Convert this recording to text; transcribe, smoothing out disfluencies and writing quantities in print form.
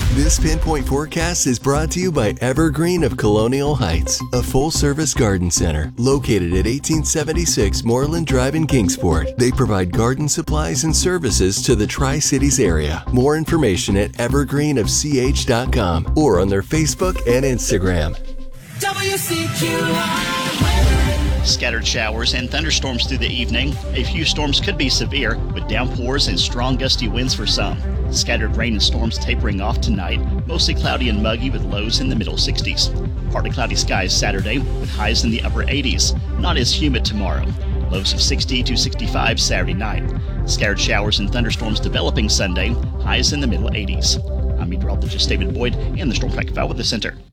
This Pinpoint Forecast is brought to you by Evergreen of Colonial Heights, a full-service garden center located at 1876 Moreland Drive in Kingsport. They provide garden supplies and services to the Tri-Cities area. More information at evergreenofch.com or on their Facebook and Instagram. WCQI. Scattered showers and thunderstorms through the evening. A few storms could be severe, with downpours and strong gusty winds for some. Scattered rain and storms tapering off tonight, mostly cloudy and muggy with lows in the middle 60s. Partly cloudy skies Saturday, with highs in the upper 80s. Not as humid tomorrow. Lows of 60 to 65 Saturday night. Scattered showers and thunderstorms developing Sunday, highs in the middle 80s. I'm meteorologist David Boyd in the Storm Track File with the Center.